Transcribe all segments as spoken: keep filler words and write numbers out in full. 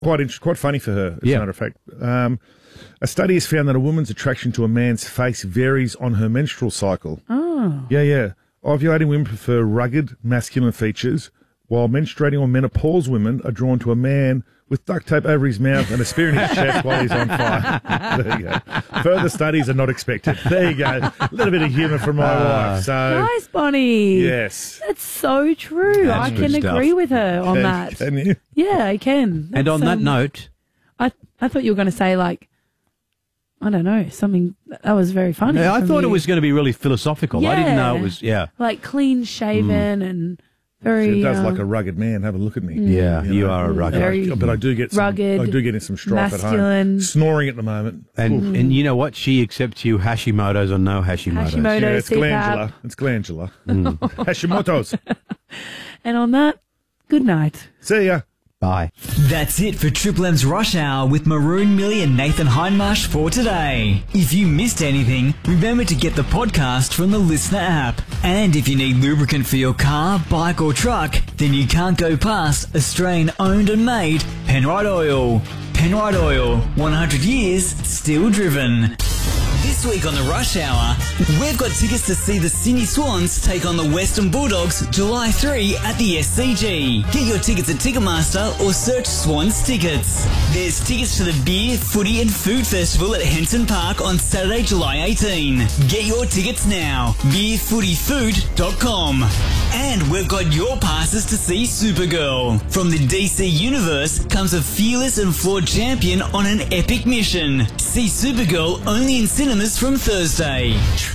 quite interesting, quite funny for her, as Yeah. a matter of fact. Um, a study has found that a woman's attraction to a man's face varies on her menstrual cycle. Oh. Yeah, yeah. Ovulating women prefer rugged, masculine features, while menstruating or menopause women are drawn to a man with duct tape over his mouth and a spear in his chest while he's on fire. There you go. Further studies are not expected. There you go. A little bit of humour from my Uh, wife. So, Nice, Bonnie. yes. That's so true. That's I good can stuff. agree with her on Can- that. Can you? Yeah, I can. And That's, on that um, note, I I thought you were going to say like, I don't know, something that was very funny. I from thought it you. was going to be really philosophical. I didn't know it Yeah. was, yeah. like clean shaven and very. She does uh, like a rugged man. Have a look at me. Yeah, you know. are a rugged. Very But I do get some, rugged, I do get in some strife at home. masculine. Snoring at the moment. And and you know what? She accepts you Hashimoto's or no Hashimoto's. Hashimoto. Yeah, it's C PAP. glandular. It's glandular. Hashimoto's. And on that, good night. See ya. Bye. That's it for Triple M's Rush Hour with Maroon Millie and Nathan Hindmarsh for today. If you missed anything, remember to get the podcast from the Listener app. And if you need lubricant for your car, bike or truck, then you can't go past Australian owned and made Penrite Oil. Penrite Oil, one hundred years, still driven. This week on the Rush Hour, we've got tickets to see the Sydney Swans take on the Western Bulldogs July third at the S C G. Get your tickets at Ticketmaster or search Swans Tickets. There's tickets to the Beer, Footy and Food Festival at Henson Park on Saturday, July eighteenth. Get your tickets now, beer footy food dot com. And we've got your passes to see Supergirl. From the D C Universe comes a fearless and flawed champion on an epic mission. See Supergirl only in cinemas from Thursday.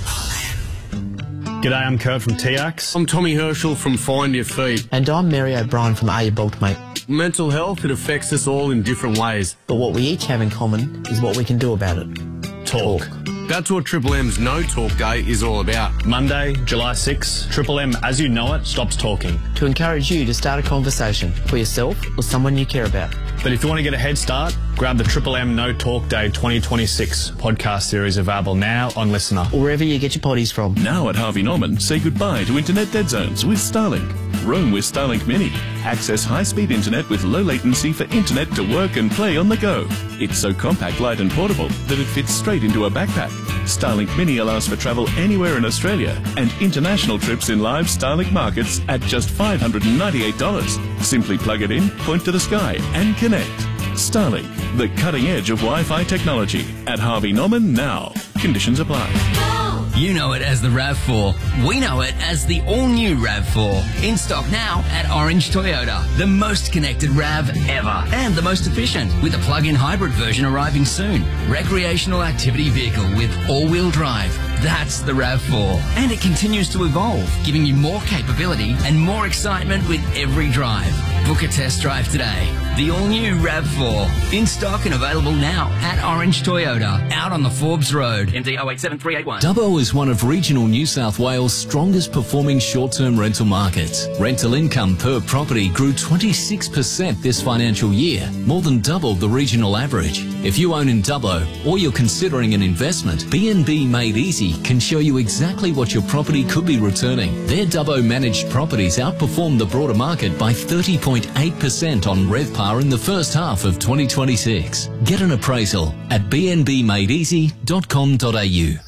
G'day, I'm Kurt from T X. I'm Tommy Herschel from Find Your Feet. And I'm Mary O'Brien from Are You Bulked, Mate? Mental health, it affects us all in different ways. But what we each have in common is what we can do about it. Talk. That's what Triple M's No Talk Day is all about. Monday, July sixth, Triple M, as you know it, stops talking. To encourage you to start a conversation for yourself or someone you care about. But if you want to get a head start, grab the Triple M No Talk Day twenty twenty-six podcast series available now on Listener. Or wherever you get your potties from. Now at Harvey Norman, say goodbye to internet dead zones with Starlink. Roam with Starlink Mini. Access high-speed internet with low latency for internet to work and play on the go. It's so compact, light and portable that it fits straight into a backpack. Starlink Mini allows for travel anywhere in Australia and international trips in live Starlink markets at just five hundred ninety-eight dollars. Simply plug it in, point to the sky and connect. Starlink, the cutting edge of Wi-Fi technology. At Harvey Norman now. Conditions apply. You know it as the RAV four. We know it as the all-new RAV four. In stock now at Orange Toyota. The most connected RAV ever. And the most efficient, with a plug-in hybrid version arriving soon. Recreational activity vehicle with all-wheel drive. That's the RAV four. And it continues to evolve, giving you more capability and more excitement with every drive. Book a test drive today. The all-new RAV four. In stock and available now at Orange Toyota. Out on the Forbes Road. M D oh eight seven three eight one. Dubbo is one of regional New South Wales' strongest performing short-term rental markets. Rental income per property grew twenty-six percent this financial year, more than double the regional average. If you own in Dubbo or you're considering an investment, B and B Made Easy can show you exactly what your property could be returning. Their Dubbo managed properties outperformed the broader market by thirty point eight percent on RevPAR in the first half of twenty twenty-six. Get an appraisal at b n b made easy dot com dot a u.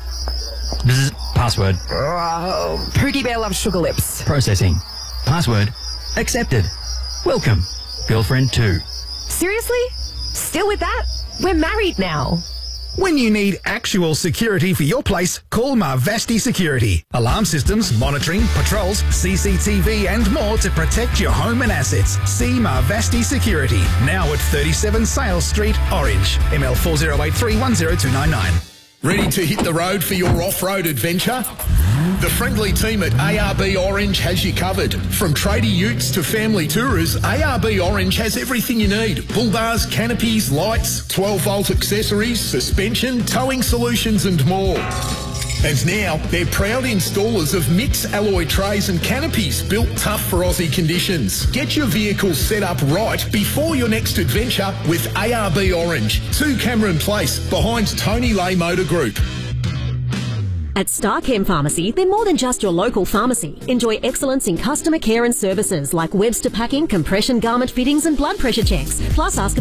Bzz, password. Oh, Pookie Bear loves sugar lips. Processing. Password. Accepted. Welcome. Girlfriend two. Seriously? Still with that? We're married now. When you need actual security for your place, call Marvasti Security. Alarm systems, monitoring, patrols, C C T V and more to protect your home and assets. See Marvasti Security, now at thirty-seven Sales Street, Orange. M L four zero eight three one zero two nine nine. Ready to hit the road for your off-road adventure? The friendly team at A R B Orange has you covered. From tradie utes to family tourers, A R B Orange has everything you need. Bull bars, canopies, lights, twelve volt accessories, suspension, towing solutions and more. And now, they're proud installers of Mix alloy trays and canopies built tough for Aussie conditions. Get your vehicle set up right before your next adventure with A R B Orange. two Cameron Place, behind Tony Lay Motor Group. At Starchem Pharmacy, they're more than just your local pharmacy. Enjoy excellence in customer care and services like Webster packing, compression garment fittings and blood pressure checks. Plus, ask